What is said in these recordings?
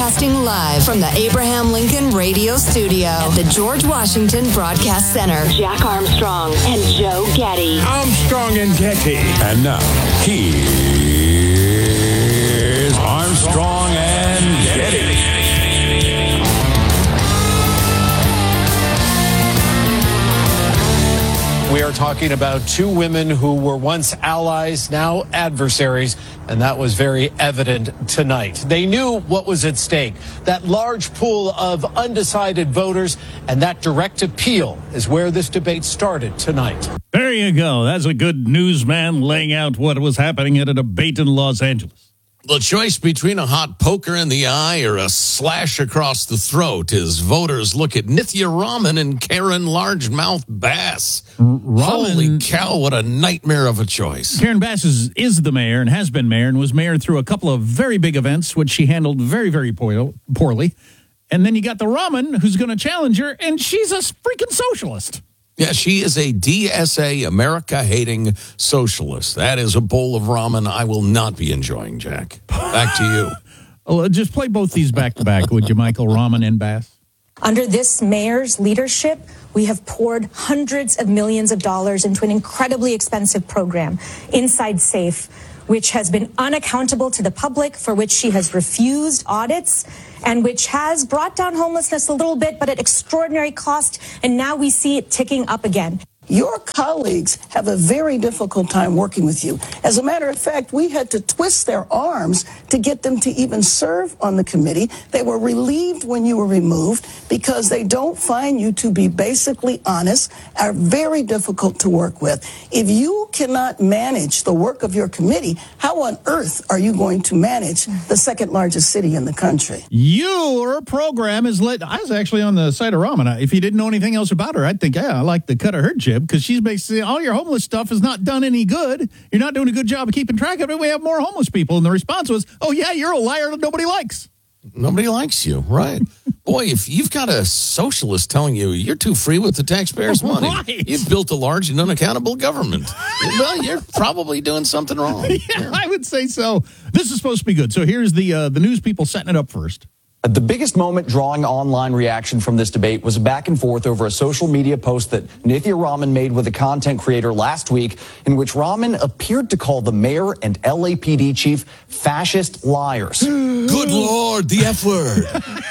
Broadcasting live from the Abraham Lincoln Radio Studio at the George Washington Broadcast Center. Jack Armstrong and Joe Getty. Armstrong and Getty. And now, here's Armstrong and Getty. We are talking about two women who were once allies, now adversaries, and that was very evident tonight. They knew what was at stake, that large pool of undecided voters, and that direct appeal is where this debate started tonight. There you go. That's a good newsman laying out what was happening at a debate in Los Angeles. The choice between a hot poker in the eye or a slash across the throat as voters look at Nithya Raman and Karen Largemouth Bass. Holy cow, what a nightmare of a choice. Karen Bass is the mayor and has been mayor and was mayor through a couple of very big events, which she handled very, very poorly. And then you got the Raman who's going to challenge her, and she's a freaking socialist. Yeah, she is a DSA, America-hating socialist. That is a bowl of ramen I will not be enjoying, Jack. Back to you. Just play both these back to back, would you, Michael? Raman and Bass. Under this mayor's leadership, we have poured hundreds of millions of dollars into an incredibly expensive program, Inside Safe, which has been unaccountable to the public, for which she has refused audits, and which has brought down homelessness a little bit, but at extraordinary cost, and now we see it ticking up again. Your colleagues have a very difficult time working with you. As a matter of fact, we had to twist their arms to get them to even serve on the committee. They were relieved when you were removed because they don't find you to be basically honest, are very difficult to work with. If you cannot manage the work of your committee, how on earth are you going to manage the second largest city in the country? Your program is led. I was actually on the side of Raman. If you didn't know anything else about her, I'd think, yeah, I like the cut of her jib, because she's basically, all your homeless stuff is not done any good. You're not doing a good job of keeping track of it. We have more homeless people. And the response was, oh, yeah, you're a liar that nobody likes. Nobody likes you, right? Boy, if you've got a socialist telling you you're too free with the taxpayers' money, Right. You've built a large and unaccountable government. Well, you're probably doing something wrong. Yeah, I would say so. This is supposed to be good. So here's the news people setting it up first. The biggest moment drawing online reaction from this debate was a back and forth over a social media post that Nithya Raman made with a content creator last week, in which Raman appeared to call the mayor and LAPD chief fascist liars. Good Lord, the F word.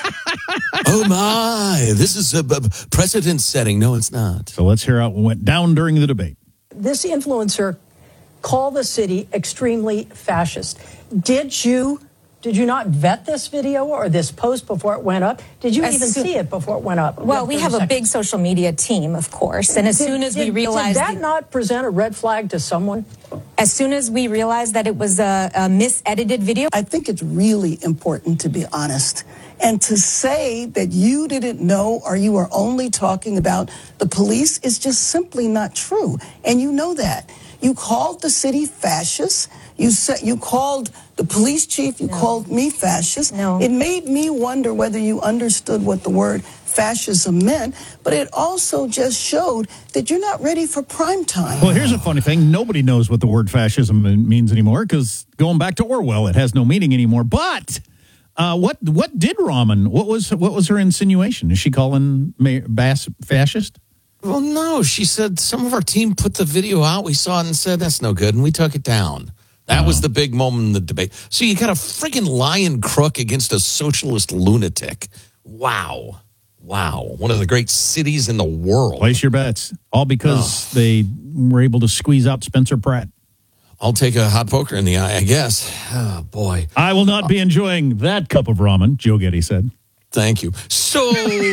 Oh, my. This is a precedent setting. No, it's not. So let's hear how it went down during the debate. This influencer called the city extremely fascist. Did you not vet this video or this post before it went up? Did you even see it before it went up? Well, we have a big social media team, of course, and as soon as we realized... Did that not present a red flag to someone? As soon as we realized that it was a misedited video... I think it's really important to be honest. And to say that you didn't know or you were only talking about the police is just simply not true. And you know that. You called the city fascist. You called the police chief. You called me fascist. No. It made me wonder whether you understood what the word fascism meant, but it also just showed that you're not ready for prime time. Well, here's a funny thing. Nobody knows what the word fascism means anymore, because going back to Orwell, it has no meaning anymore. But what did Raman? What was her insinuation? Is she calling Bass fascist? Well, no. She said some of our team put the video out. We saw it and said, that's no good, and we took it down. That was the big moment in the debate. So you got a freaking lying crook against a socialist lunatic. Wow. One of the great cities in the world. Place your bets. All because they were able to squeeze out Spencer Pratt. I'll take a hot poker in the eye, I guess. Oh, boy. I will not be enjoying that cup of ramen, Joe Getty said. Thank you. So,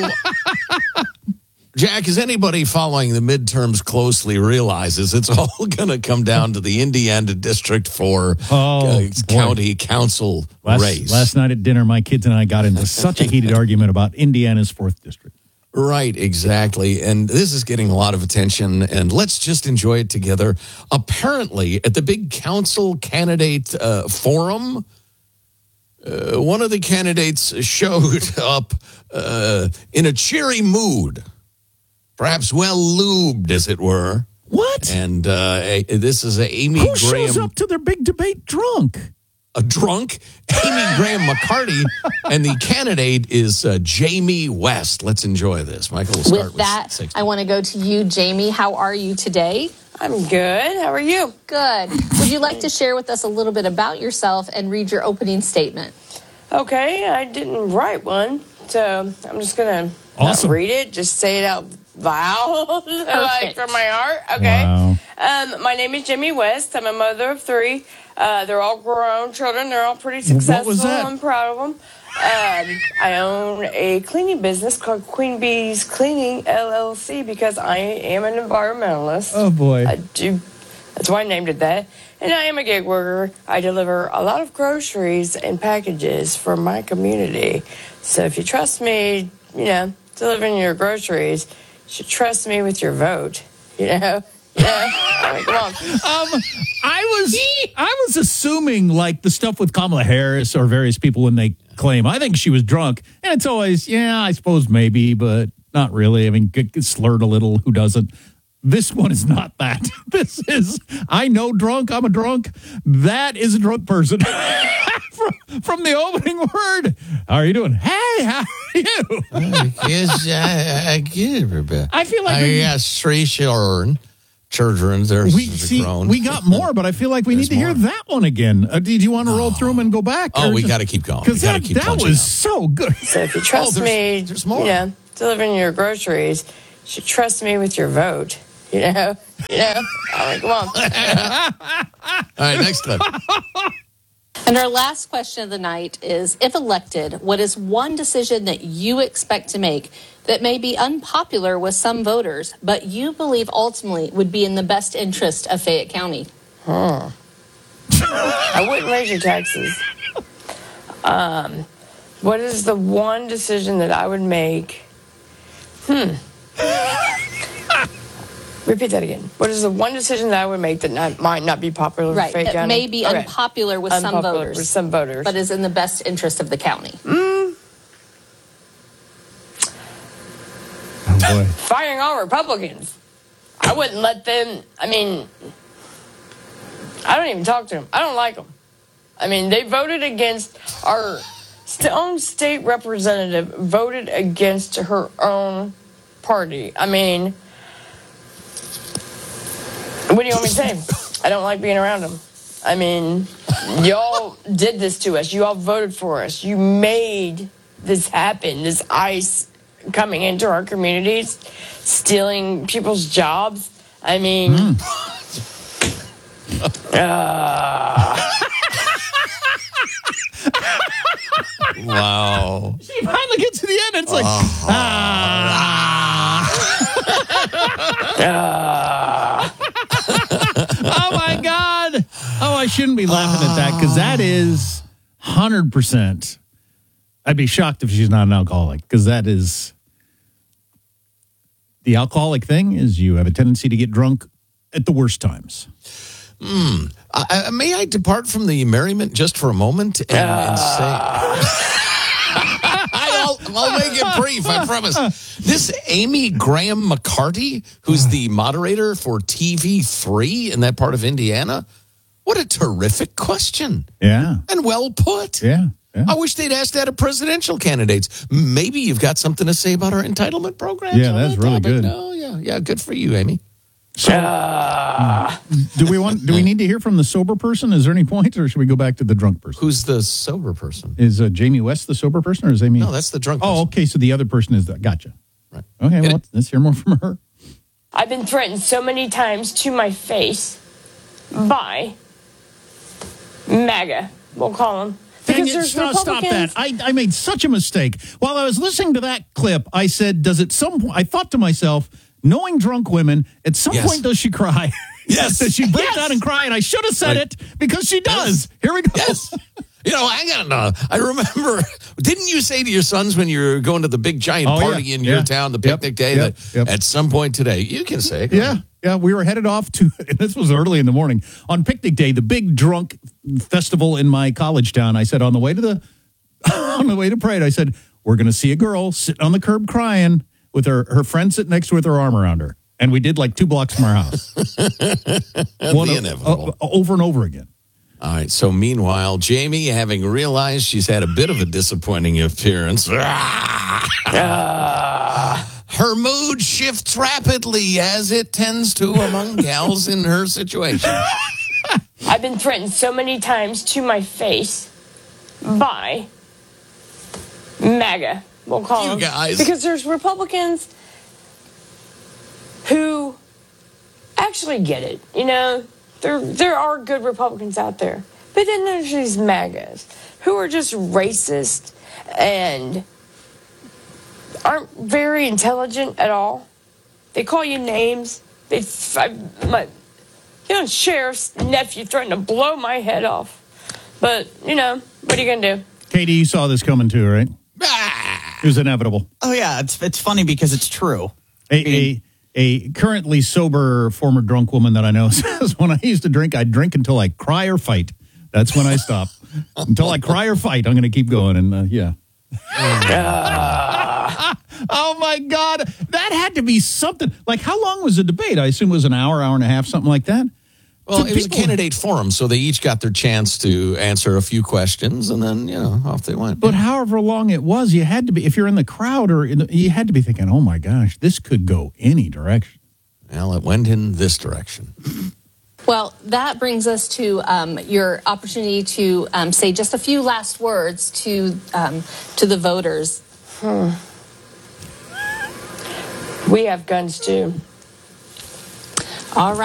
Jack, as anybody following the midterms closely realizes, it's all going to come down to the Indiana District 4 county council race. Last night at dinner, my kids and I got into such a heated argument about Indiana's 4th district. Right, exactly. And this is getting a lot of attention, and let's just enjoy it together. Apparently, at the big council candidate forum, one of the candidates showed up in a cheery mood, perhaps well-lubed, as it were. What? And this is Amy Who Graham. shows up to their big debate drunk? a drunk Amy Graham McCarty, and the candidate is Jamie West. Let's enjoy this. Michael, we'll start with that. 60. I want to go to you, Jamie. How are you today? I'm good. How are you? Good. Would you like to share with us a little bit about yourself and read your opening statement? Okay, I didn't write one, so I'm just going to not read it, just say it out loud, like from my heart. Okay. Wow. My name is Jamie West. I'm a mother of 3. They're all grown children. They're all pretty successful. What was that? I'm proud of them. I own a cleaning business called Queen Bee's Cleaning LLC because I am an environmentalist. Oh, boy. I do. That's why I named it that. And I am a gig worker. I deliver a lot of groceries and packages for my community. So if you trust me, delivering your groceries, you should trust me with your vote, Yeah. I mean, come on. I was assuming like the stuff with Kamala Harris or various people when they claim I think she was drunk, and it's always I suppose maybe, but not really. I mean, get slurred a little. Who doesn't? This one is not that. This is I know drunk. I'm a drunk. That is a drunk person. From the opening word. How are you doing? Hey, how are you? Yes, I get it, Rebecca. I feel like I got 3 children. There's grown. We got more, but I feel like we need to hear that one again. Did you want to roll through them and go back? Oh, we got to keep going. Because that was so good. So if you trust me, there's more. Delivering your groceries, you should trust me with your vote. I mean, come on. All right, next clip. And our last question of the night is, if elected, what is one decision that you expect to make that may be unpopular with some voters, but you believe ultimately would be in the best interest of Fayette County? I wouldn't raise your taxes. What is the one decision that I would make? Repeat that again. What is the one decision that I would make that might not be popular with Fayette County? That may be unpopular with some voters. But is in the best interest of the county. Oh, boy. Firing all Republicans. I wouldn't let them, I don't even talk to them. I don't like them. They voted against our own state representative, voted against her own party. What do you want me to say? I don't like being around them. Y'all did this to us. You all voted for us. You made this happen, this ICE coming into our communities, stealing people's jobs. Wow. She finally gets to the end, and it's like, oh, my God. Oh, I shouldn't be laughing at that, because that is 100%. I'd be shocked if she's not an alcoholic, because that is... The alcoholic thing is you have a tendency to get drunk at the worst times. May I depart from the merriment just for a moment and say... I'll make it brief, I promise. This Amy Graham McCarty, who's the moderator for TV3 in that part of Indiana, what a terrific question. Yeah. And well put. Yeah. I wish they'd asked that of presidential candidates. Maybe you've got something to say about our entitlement programs. Yeah, that's really good. Oh, yeah, good for you, Amy. So, do we need to hear from the sober person? Is there any point, or should we go back to the drunk person? Who's the sober person? Is Jamie West the sober person, or is Amy? No, that's the drunk person. Oh, okay. So the other person is that. Gotcha. Right. Okay. Well, let's hear more from her. I've been threatened so many times to my face by MAGA, we'll call them. Stop that. I made such a mistake. While I was listening to that clip, I said, I thought to myself, knowing drunk women, at some point does she cry? Yes. Does she break down and cry? And I should have said it because she does. Yes. Here we go. Yes. I remember, didn't you say to your sons when you were going to the big giant party in your town, the picnic day, that at some point today, you can say. Yeah, we were headed off to, and this was early in the morning, on picnic day, the big drunk festival in my college town. I said, on the way to parade, I said, we're going to see a girl sitting on the curb crying with her friend sitting next to her with her arm around her. And we did like 2 blocks from our house. The inevitable. Over and over again. All right. So meanwhile, Jamie, having realized she's had a bit of a disappointing appearance, her mood shifts rapidly, as it tends to among gals in her situation. I've been threatened so many times to my face by MAGA, we'll call them. Guys. Because there's Republicans who actually get it. You know, there are good Republicans out there. But then there's these MAGAs who are just racist and aren't very intelligent at all. They call you names. Sheriff's nephew threatened to blow my head off. But, what are you going to do? Katie, you saw this coming too, right? It was inevitable. Oh, yeah. It's funny because it's true. A currently sober former drunk woman that I know says, when I used to drink, I'd drink until I cry or fight. That's when I stop. Until I cry or fight, I'm going to keep going. And, yeah. Oh, my God. That had to be something. Like, how long was the debate? I assume it was an hour and a half, something like that. Well, it was a candidate forum, so they each got their chance to answer a few questions, and then, off they went. But however long it was, you had to be, if you're in the crowd, you had to be thinking, oh, my gosh, this could go any direction. Well, it went in this direction. Well, that brings us to your opportunity to say just a few last words to the voters. We have guns, too. All right.